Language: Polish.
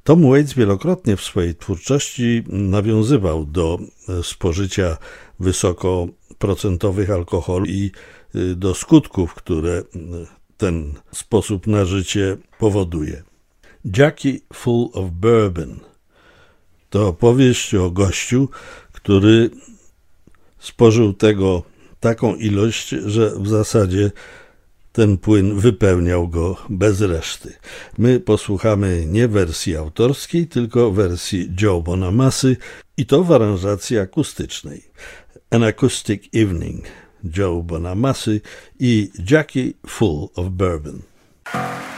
Tom Waits wielokrotnie w swojej twórczości nawiązywał do spożycia wysokoprocentowych alkoholu i do skutków, które ten sposób na życie powoduje. Jackie Full of Bourbon to opowieść o gościu, który spożył tego taką ilość, że w zasadzie ten płyn wypełniał go bez reszty. My posłuchamy nie wersji autorskiej, tylko wersji Joe Bonamassy i to w aranżacji akustycznej. An Acoustic Evening, Joe Bonamassy i Jackie Full of Bourbon.